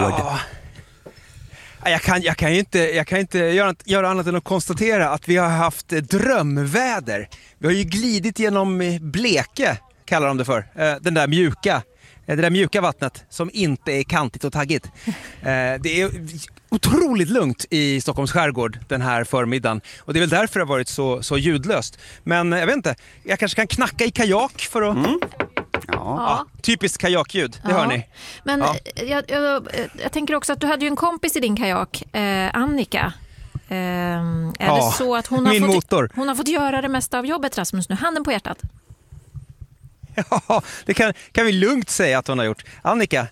Ja. Jag kan inte göra annat än att konstatera att vi har haft drömväder. Vi har ju glidit genom Bleke, kallar de det för. Det där mjuka vattnet som inte är kantigt och taggigt. Det är otroligt lugnt i Stockholms skärgård den här förmiddagen. Och det är väl därför det har varit så ljudlöst. Men jag vet inte, jag kanske kan knacka i kajak för att... Ja, typiskt kajakljud, det hör ni. Men jag tänker också att du hade ju en kompis i din kajak, Annika. Är det så att hon har fått göra det mesta av jobbet, Rasmus, nu? Handen på hjärtat. Ja, det kan vi lugnt säga att hon har gjort. Annika,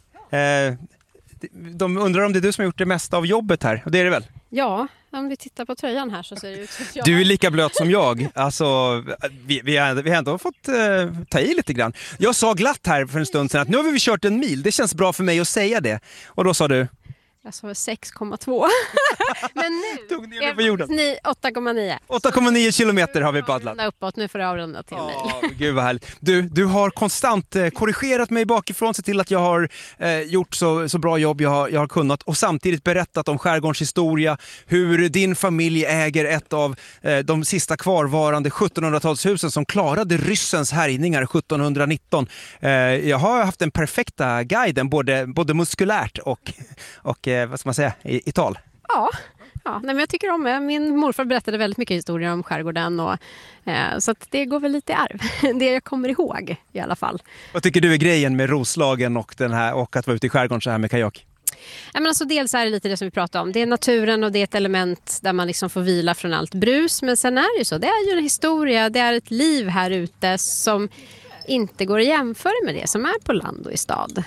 de undrar om det är du som har gjort det mesta av jobbet här. Och det är det väl? Ja, om vi tittar på tröjan här så ser det ut som jag. Du är lika blöt som jag. Alltså, vi har ändå fått ta i lite grann. Jag sa glatt här för en stund sedan att nu har vi kört en mil. Det känns bra för mig att säga det. Och då sa du? Jag sa 6,2. Men nu är på jorden. 8,9. 8,9 kilometer har vi paddlat. Uppåt, nu får du avrunda till mig. Gud vad härligt. Du har konstant korrigerat mig bakifrån, sett till att jag har gjort så bra jobb jag har kunnat, och samtidigt berättat om skärgårdens historia, hur din familj äger ett av de sista kvarvarande 1700-talshusen som klarade ryssens härjningar 1719. Jag har haft den perfekta guiden, både muskulärt och vad ska man säga, i tal. Ja, men jag tycker om min morfar berättade väldigt mycket historier om skärgården och, så att det går väl lite i arv. Det jag kommer ihåg i alla fall. Vad tycker du är grejen med Roslagen och att vara ute i skärgården så här med kajak? Ja, men alltså, dels är det lite det som vi pratade om. Det är naturen och det är ett element där man liksom får vila från allt brus. Men sen är det ju så. Det är ju en historia, det är ett liv här ute som inte går att jämföra med det som är på land och i stad.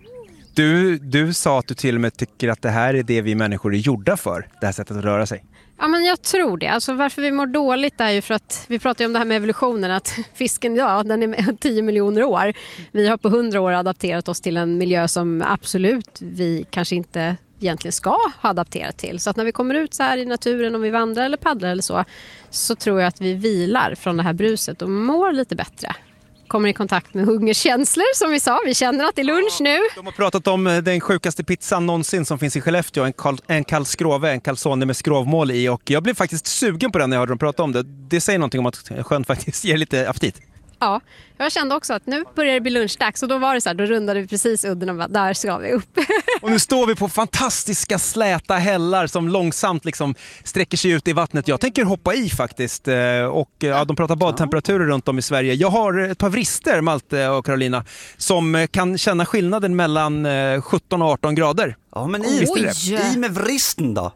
Du sa att du till och med tycker att det här är det vi människor är gjorda för, det här sättet att röra sig. Ja, men jag tror det. Alltså, varför vi mår dåligt är ju för att vi pratar ju om det här med evolutionen, att fisken, den är 10 miljoner år. Vi har på 100 år adapterat oss till en miljö som absolut vi kanske inte egentligen ska ha adapterat till. Så att när vi kommer ut så här i naturen, om vi vandrar eller paddlar eller så tror jag att vi vilar från det här bruset och mår lite bättre. Kommer i kontakt med hungerkänslor, som vi sa. Vi känner att det är lunch nu. De har pratat om den sjukaste pizzan någonsin som finns i Skellefteå. En calzone, en calzone med skrovmål i. Och jag blev faktiskt sugen på den när jag hörde dem prata om det. Det säger någonting om att sjön faktiskt ger lite aptit. Ja, jag kände också att nu börjar det bli lunchdags. Och då var det så här, då rundade vi precis udden och bara, där ska vi upp. Och nu står vi på fantastiska släta hällar som långsamt liksom sträcker sig ut i vattnet. Jag tänker hoppa i faktiskt. Och de pratar badtemperaturer runt om i Sverige. Jag har ett par vrister, Malte och Carolina, som kan känna skillnaden mellan 17 och 18 grader. Ja, men i med vristen då?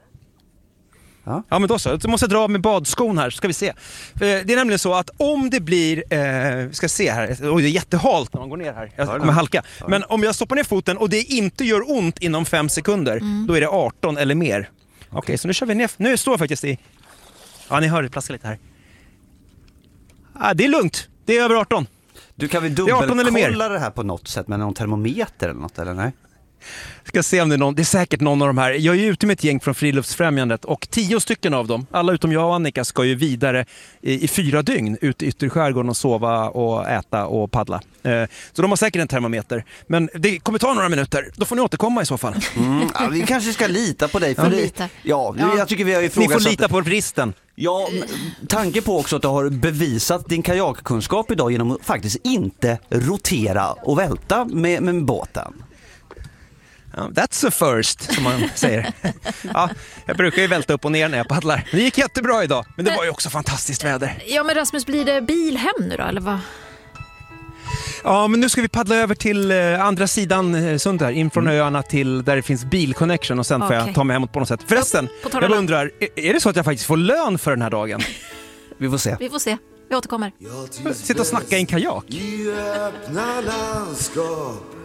Ja, men då så. Jag måste dra med badskon här, så ska vi se. Det är nämligen så att om det blir, ska se här, det är jättehalt när man går ner här. Jag kommer halka. Men om jag stoppar ner foten och det inte gör ont inom 5 sekunder, då är det 18 eller mer. Okej, så nu kör vi ner. Nu står jag faktiskt i... Ja, ni hör det plaska lite här. Det är lugnt. Det är över 18. Du kan väl dubbelkolla det här på något sätt med någon termometer eller något, eller nej? Ska se om det är någon. Det är säkert någon av de här. Jag är ute med ett gäng från Friluftsfrämjandet och 10 stycken av dem, alla utom jag och Annika, ska ju vidare i 4 dygn ut i ytterskärgården och sova och äta och paddla. Så de har säkert en termometer. Men det kommer ta några minuter. Då får ni återkomma i så fall. Vi kanske ska lita på dig. För jag tycker vi har ifrågasatt... Ni får lita på vristen. Ja, tanke på också att du har bevisat din kajakkunskap idag genom att faktiskt inte rotera och välta med båten. That's a first, som man säger. Ja, jag brukar ju välta upp och ner när jag paddlar. Det gick jättebra idag, men det var ju också fantastiskt väder. Ja, men Rasmus, blir det bil hem nu då, eller vad? Ja, men nu ska vi paddla över till andra sidan Sund här, in från öarna till där det finns bilconnection, och sen får jag ta mig hemåt på något sätt. Förresten, jag undrar, är det så att jag faktiskt får lön för den här dagen? Vi får se. Vi får se. Vi återkommer. Sitta och snacka i en kajak. I öppna landskap